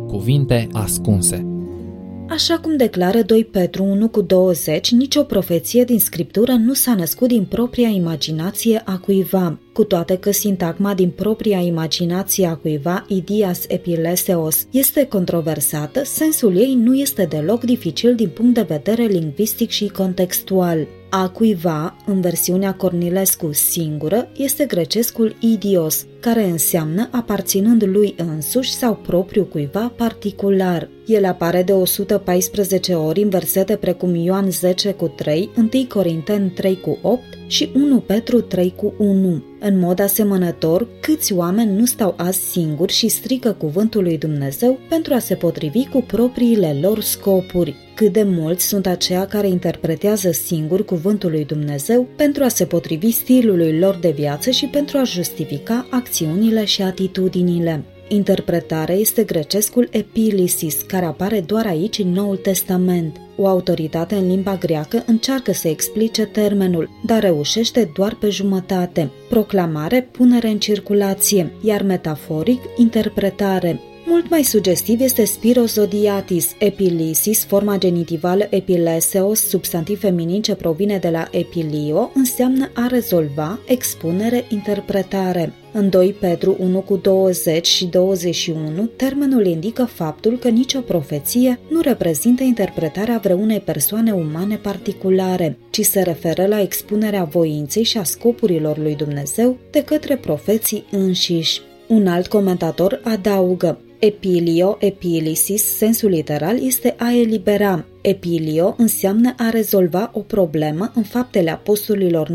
Cuvinte ascunse. Așa cum declară 2 Petru 1:20, nicio profeție din Scriptură nu s-a născut din propria imaginație a cuiva. Cu toate că sintagma din propria imaginație a cuiva, idias epileseos, este controversată, sensul ei nu este deloc dificil din punct de vedere lingvistic și contextual. A cuiva, în versiunea Cornilescu singură, este grecescul idios, care înseamnă aparținând lui însuși sau propriu cuiva particular. El apare de 114 ori în versete precum Ioan 10:3, 1 Corinteni 3:8 și 1 Petru 3:1. În mod asemănător, câți oameni nu stau azi singuri și strigă cuvântul lui Dumnezeu pentru a se potrivi cu propriile lor scopuri? Cât de mulți sunt aceia care interpretează singuri cuvântul lui Dumnezeu pentru a se potrivi stilului lor de viață și pentru a justifica acțiunile și atitudinile? Interpretarea este grecescul epilisis, care apare doar aici în Noul Testament. O autoritate în limba greacă încearcă să explice termenul, dar reușește doar pe jumătate. Proclamare, punere în circulație, iar metaforic, interpretare. Mult mai sugestiv este spirozodiatis, epilisis, forma genitivală epileseos, substantiv feminin ce provine de la epilio, înseamnă a rezolva, expunere, interpretare. În 2 Petru 1:20 și 21, termenul indică faptul că nicio profeție nu reprezintă interpretarea vreunei persoane umane particulare, ci se referă la expunerea voinței și a scopurilor lui Dumnezeu de către profeții înșiși. Un alt comentator adaugă: epilio, epilisis, sensul literal este a elibera. Epilio înseamnă a rezolva o problemă în Faptele Apostolilor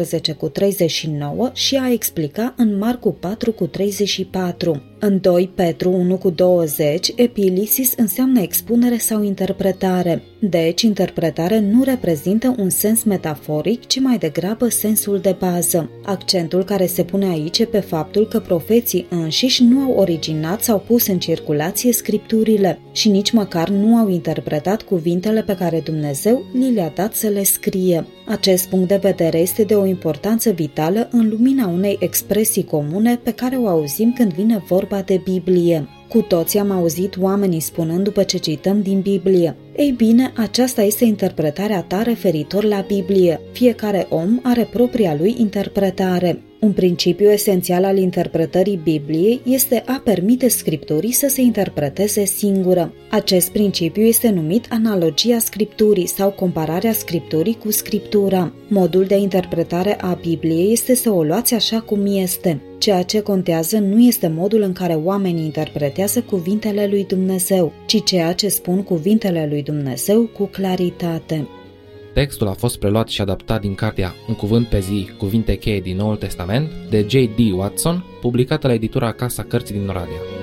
19:39 și a explica în Marcu 4:34. În 2 Petru 1:20, epilisis înseamnă expunere sau interpretare. Deci, interpretare nu reprezintă un sens metaforic, ci mai degrabă sensul de bază. Accentul care se pune aici e pe faptul că profeții înșiși nu au originat sau pus în circulație scripturile și nici măcar nu au interpretat cuvintele pe care Dumnezeu li le-a dat să le scrie. Acest punct de vedere este de o importanță vitală în lumina unei expresii comune pe care o auzim când vine vorba de Biblie. Cu toții am auzit oamenii spunând după ce cităm din Biblie: ei bine, aceasta este interpretarea ta referitor la Biblie. Fiecare om are propria lui interpretare. Un principiu esențial al interpretării Bibliei este a permite Scripturii să se interpreteze singură. Acest principiu este numit analogia Scripturii sau compararea Scripturii cu Scriptura. Modul de interpretare a Bibliei este să o luați așa cum este. Ceea ce contează nu este modul în care oamenii interpretează cuvintele lui Dumnezeu, ci ceea ce spun cuvintele lui Dumnezeu cu claritate. Textul a fost preluat și adaptat din cartea Un cuvânt pe zi, cuvinte cheie din Noul Testament, de J.D. Watson, publicată la editura Casa Cărții din Oradea.